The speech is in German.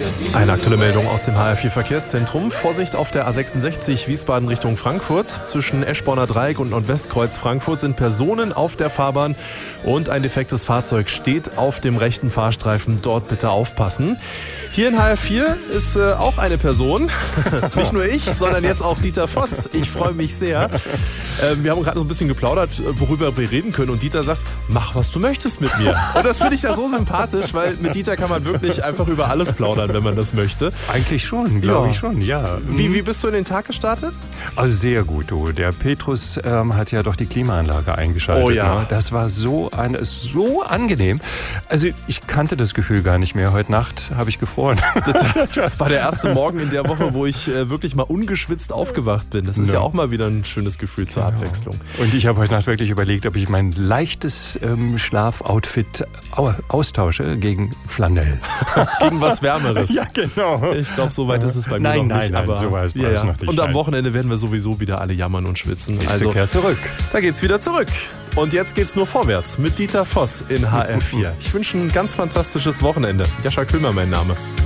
Eine aktuelle Meldung aus dem HR4 Verkehrszentrum. Vorsicht auf der A66 Wiesbaden Richtung Frankfurt. Zwischen Eschborner Dreieck und Nordwestkreuz Frankfurt sind Personen auf der Fahrbahn und ein defektes Fahrzeug steht auf dem rechten Fahrstreifen. Dort bitte aufpassen. Hier in HR4 ist auch eine Person. Nicht nur ich, sondern jetzt auch Dieter Voss. Ich freue mich sehr. Wir haben gerade so ein bisschen geplaudert, worüber wir reden können. Und Dieter sagt, mach, was du möchtest mit mir. Und das finde ich ja so sympathisch, weil mit Dieter kann man wirklich einfach über alles plaudern, wenn man das möchte. Eigentlich schon, glaube ich schon, ja. Wie bist du in den Tag gestartet? Also sehr gut, du. Der Petrus hat ja doch die Klimaanlage eingeschaltet. Oh ja. Ne? Das war so angenehm. Also ich kannte das Gefühl gar nicht mehr. Heute Nacht habe ich gefroren. Das war der erste Morgen in der Woche, wo ich wirklich mal ungeschwitzt aufgewacht bin. Das ist ja auch mal wieder ein schönes Gefühl zur Abwechslung. Und ich habe heute Nacht wirklich überlegt, ob ich mein leichtes Schlafoutfit austausche gegen Flanell. Gegen was Wärmeres. Ja, genau. Ich glaube, so weit ist es bei mir noch nicht. Nein, so weit war es noch nicht. Und am Wochenende werden wir sowieso wieder alle jammern und schwitzen. Also kehrt zurück. Da geht's wieder zurück. Und jetzt geht's nur vorwärts mit Dieter Voss in HR4. Ich wünsche ein ganz fantastisches Wochenende. Jascha Köhmer mein Name.